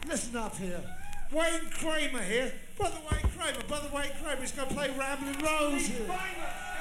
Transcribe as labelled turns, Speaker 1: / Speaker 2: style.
Speaker 1: Listen up here. Wayne Kramer here. Brother Wayne Kramer. Brother Wayne Kramer is going to play Ramblin' Rose here.